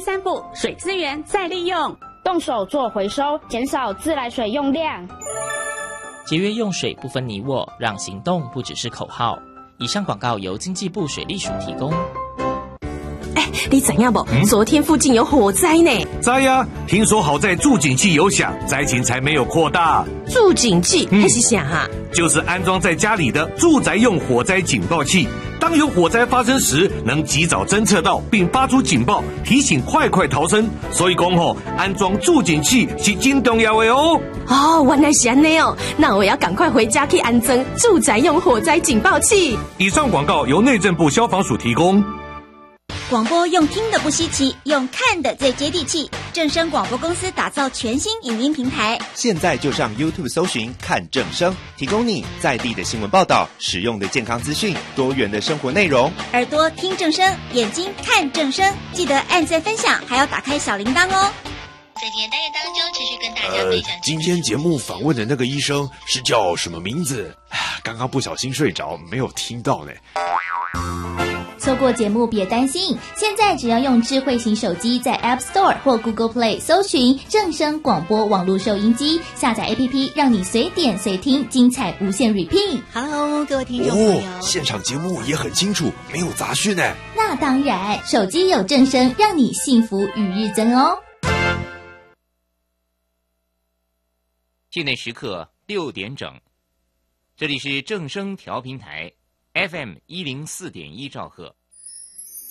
3步，水资源再利用， 动手做回收，减少自来水用量。 节约用水不分你我，让行动不只是口号。以上广告由经济部水利署提供。 你知影不？昨天附近有火灾呢。 知呀，听说好在助警器有响，灾情才没有扩大。 助警器那是啥啊？ 就是安装在家里的住宅用火灾警报器。当有火灾发生时，能及早侦测到并发出警报，提醒快逃生。所以讲安装助警器是真重要的哦。 原来是这样哦，那我要赶快回家去安装住宅用火灾警报器。 以上广告由内政部消防署提供。 广播用听的不稀奇，用看的最接地气。正声广播公司打造全新影音平台， 现在就上 YouTube 搜寻看正声，提供你在地的新闻报道、实用的健康资讯、多元的生活内容。 耳朵听正声，眼睛看正声，记得按赞分享，还要打开小铃铛哦。 在今天单元当中，持续跟大家分享。 今天节目访问的那个医生是叫什么名字？刚刚不小心睡着，没有听到呢。 错过节目别担心，现在只要用智慧型手机在 App Store 或 Google Play 搜寻正声广播网络收音机，下载 APP， 让你随点随听，精彩无限 repeat。 Hello， 各位听众朋友， 现场节目也很清楚，没有杂讯呢。 那当然，手机有正声，让你幸福与日增哦。 现在时刻6点整，这里是正声调频台 FM104.1兆赫。